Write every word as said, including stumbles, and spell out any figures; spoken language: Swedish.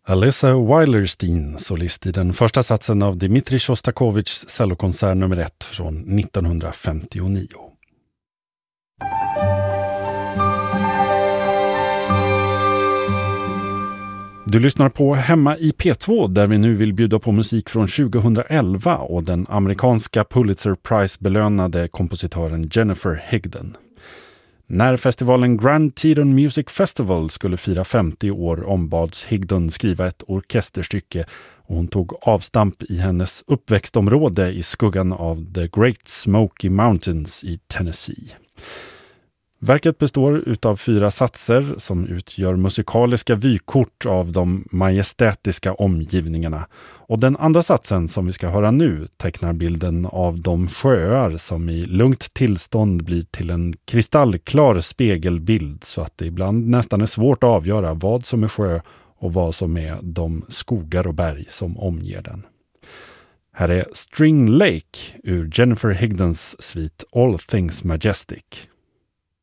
Alyssa Weilerstein, solist i den första satsen av Dmitrij Sjostakovitjs cellokonsert nummer ett från nittonhundrafemtionio. Du lyssnar på Hemma i P två där vi nu vill bjuda på musik från tjugohundraelva och den amerikanska Pulitzer Prize-belönade kompositören Jennifer Higdon. När festivalen Grand Teton Music Festival skulle fira femtio år ombads Higdon skriva ett orkesterstycke och hon tog avstamp i hennes uppväxtområde i skuggan av The Great Smoky Mountains i Tennessee. Verket består utav fyra satser som utgör musikaliska vykort av de majestätiska omgivningarna. Och den andra satsen som vi ska höra nu tecknar bilden av de sjöar som i lugnt tillstånd blir till en kristallklar spegelbild så att det ibland nästan är svårt att avgöra vad som är sjö och vad som är de skogar och berg som omger den. Här är String Lake ur Jennifer Higdons svit All Things Majestic.